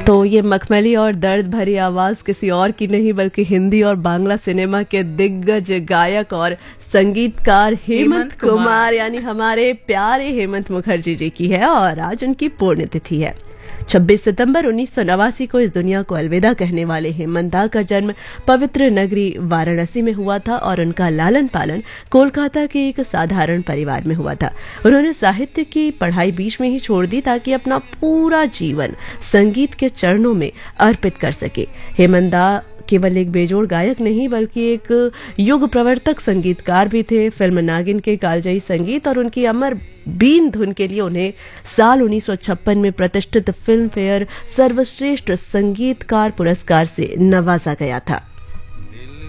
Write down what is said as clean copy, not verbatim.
तो ये मखमली और दर्द भरी आवाज किसी और की नहीं बल्कि हिंदी और बांग्ला सिनेमा के दिग्गज गायक और संगीतकार हेमंत कुमार यानी हमारे प्यारे हेमंत मुखर्जी जी की है और आज उनकी पुण्यतिथि है। 26 सितंबर 1989 को इस दुनिया को अलविदा कहने वाले हेमंत दा का जन्म पवित्र नगरी वाराणसी में हुआ था और उनका लालन पालन कोलकाता के एक साधारण परिवार में हुआ था। उन्होंने साहित्य की पढ़ाई बीच में ही छोड़ दी ताकि अपना पूरा जीवन संगीत के चरणों में अर्पित कर सके। हेमंत दा केवल एक बेजोड़ गायक नहीं बल्कि एक युग प्रवर्तक संगीतकार भी थे। फिल्म नागिन के कालजयी संगीत और उनकी अमर बीन धुन के लिए उन्हें साल 1956 में प्रतिष्ठित फिल्म फेयर सर्वश्रेष्ठ संगीतकार पुरस्कार से नवाजा गया था।